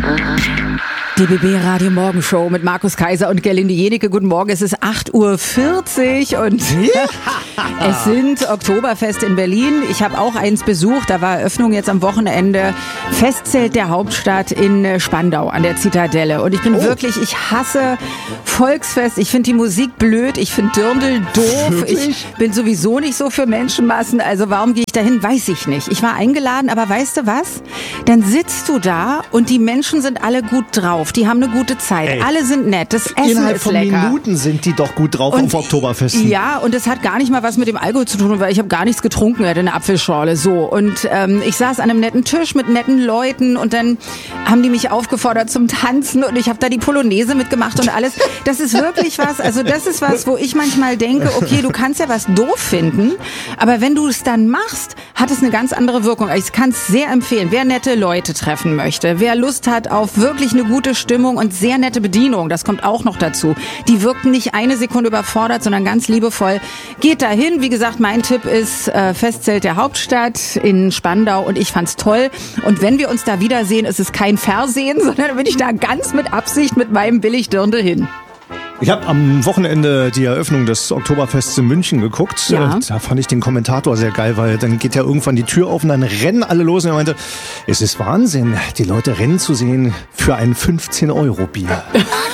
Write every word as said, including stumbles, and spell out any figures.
Die B B Radio Morgenshow mit Markus Kaiser und Gerlinde Jenike. Guten Morgen, es ist acht Uhr vierzig und es sind Oktoberfest in Berlin. Ich habe auch eins besucht, da war Eröffnung jetzt am Wochenende. Festzelt der Hauptstadt in Spandau an der Zitadelle. Und ich bin oh. wirklich, ich hasse Volksfest. Ich finde die Musik blöd, ich finde Dirndl doof. Wirklich? Ich bin sowieso nicht so für Menschenmassen. Also warum gehe ich dahin, weiß ich nicht. Ich war eingeladen, aber weißt du was? Dann sitzt du da und die Menschen sind alle gut drauf. Die haben eine gute Zeit. Ey, alle sind nett. Das Essen innerhalb ist von lecker. Minuten sind die doch gut drauf und, auf Oktoberfesten. Ja, und es hat gar nicht mal was mit dem Alkohol zu tun, weil ich habe gar nichts getrunken, ich hatte eine Apfelschorle. So. Und ähm, ich saß an einem netten Tisch mit netten Leuten und dann haben die mich aufgefordert zum Tanzen und ich habe da die Polonaise mitgemacht und alles. Das ist wirklich was, also das ist was, wo ich manchmal denke, okay, du kannst ja was doof finden, aber wenn du es dann machst, hat es eine ganz andere Wirkung. Ich kann es sehr empfehlen, wer nette Leute treffen möchte, wer Lust hat auf wirklich eine gute Stimmung und sehr nette Bedienung, das kommt auch noch dazu. Die wirken nicht eine Sekunde überfordert, sondern ganz liebevoll. Geht dahin, wie gesagt, mein Tipp ist äh, Festzelt der Hauptstadt in Spandau und ich fand's toll. Und wenn wir uns da wiedersehen, ist es kein Versehen, sondern bin ich da ganz mit Absicht mit meinem Billigdirndl hin. Ich habe am Wochenende die Eröffnung des Oktoberfests in München geguckt. Ja. Da fand ich den Kommentator sehr geil, weil dann geht ja irgendwann die Tür auf und dann rennen alle los. Und er meinte, es ist Wahnsinn, die Leute rennen zu sehen für ein fünfzehn Euro Bier.